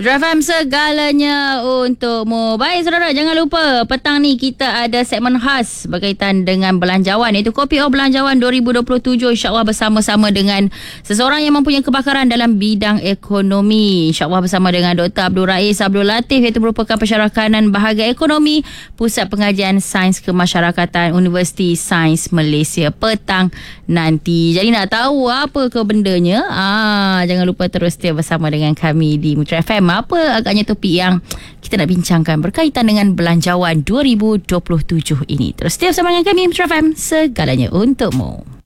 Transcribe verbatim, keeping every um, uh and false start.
Mutra F M, segalanya untukmu. Baik saudara, jangan lupa petang ni kita ada segmen khas berkaitan dengan belanjawan, iaitu Kopi O Belanjawan dua ribu dua puluh tujuh, insyaAllah bersama-sama dengan seseorang yang mempunyai kebakaran dalam bidang ekonomi. InsyaAllah bersama dengan Doktor Abdul Rais Abdul Latif, iaitu merupakan pensyarah kanan bahagian ekonomi Pusat Pengajian Sains Kemasyarakatan Universiti Sains Malaysia petang nanti. Jadi nak tahu apa ke bendanya? Ah, jangan lupa terus setia bersama dengan kami di Mutra F M. Apa agaknya topik yang kita nak bincangkan berkaitan dengan belanjawan dua ribu dua puluh tujuh ini. Terus setia bersama dengan kami Mutra F M, segalanya untukmu.